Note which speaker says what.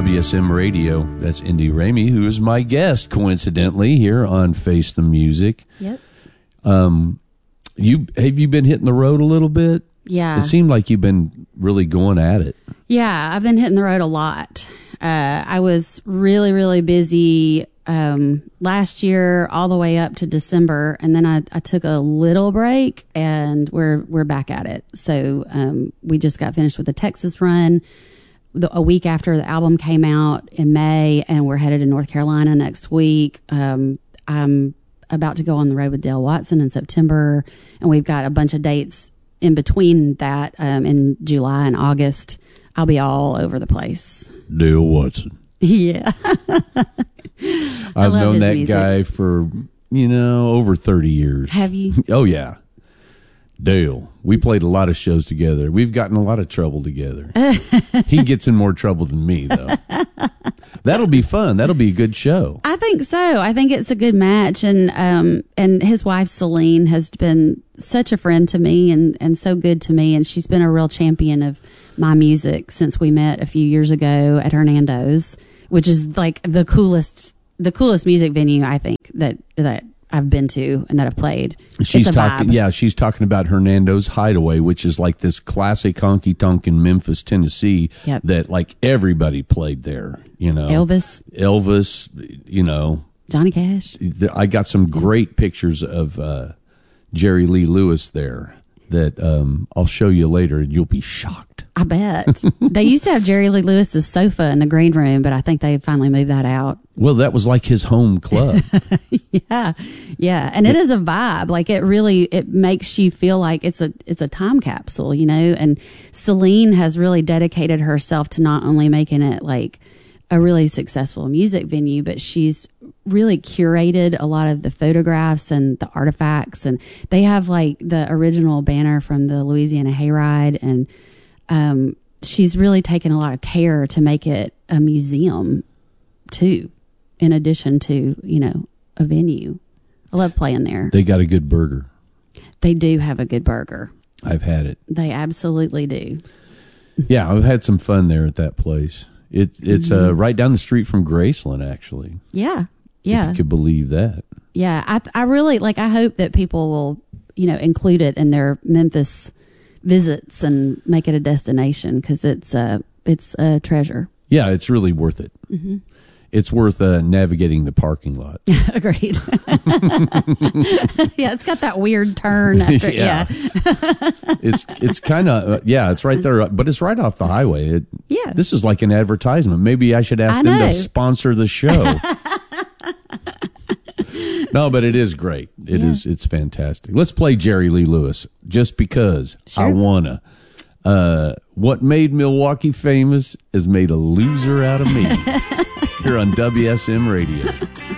Speaker 1: WSM Radio. That's Indy Ramey, who is my guest, coincidentally, here on Face the Music.
Speaker 2: Yep.
Speaker 1: Have you been hitting the road a little bit?
Speaker 2: Yeah.
Speaker 1: It seemed like you've been really going at it.
Speaker 2: Yeah, I've been hitting the road a lot. I was really, really busy last year all the way up to December, and then I took a little break, and we're back at it. So we just got finished with the Texas run a week after the album came out in May, and we're headed to North Carolina next week. I'm about to go on the road with Dale Watson in September, and we've got a bunch of dates in between that in July and August. I'll be all over the place.
Speaker 1: Dale Watson.
Speaker 2: Yeah.
Speaker 1: I've known that music guy for, over 30 years.
Speaker 2: Have you?
Speaker 1: Oh, yeah. Dale. We played a lot of shows together. We've gotten a lot of trouble together. He gets in more trouble than me, though. That'll be fun. That'll be a good show.
Speaker 2: I think so. I think it's a good match. And his wife, Celine, has been such a friend to me and so good to me. And she's been a real champion of my music since we met a few years ago at Hernando's, which is like the coolest music venue, I think, that I've been to and that I've played.
Speaker 1: She's talking about Hernando's Hideaway, which is like this classic honky tonk in Memphis, Tennessee, that like everybody played there, Elvis,
Speaker 2: Johnny Cash.
Speaker 1: I got some great pictures of Jerry Lee Lewis there that I'll show you later, and you'll be shocked.
Speaker 2: I bet. They used to have Jerry Lee Lewis's sofa in the green room, but I think they finally moved that out.
Speaker 1: Well, that was like his home club.
Speaker 2: Yeah. And it is a vibe. Like it makes you feel like it's a time capsule, and Celine has really dedicated herself to not only making it like a really successful music venue, but she's really curated a lot of the photographs and the artifacts, and they have like the original banner from the Louisiana Hayride, and she's really taken a lot of care to make it a museum too, in addition to, a venue. I love playing there.
Speaker 1: They got a good burger.
Speaker 2: They do have a good burger.
Speaker 1: I've had it.
Speaker 2: They absolutely do.
Speaker 1: Yeah, I've had some fun there at that place. It's right down the street from Graceland, actually.
Speaker 2: Yeah.
Speaker 1: If you could believe that.
Speaker 2: Yeah, I really I hope that people will, include it in their Memphis visits and make it a destination, because it's a treasure.
Speaker 1: Yeah, it's really worth it. Mm-hmm. It's worth navigating the parking lot.
Speaker 2: Agreed. Yeah, it's got that weird turn. Yeah.
Speaker 1: It's kind of, it's right there, but it's right off the highway.
Speaker 2: Yeah.
Speaker 1: This is like an advertisement. Maybe I should ask them to sponsor the show. No, but it is great. It's fantastic. Let's play Jerry Lee Lewis, just because I wanna. What made Milwaukee famous has made a loser out of me. Here on WSM Radio.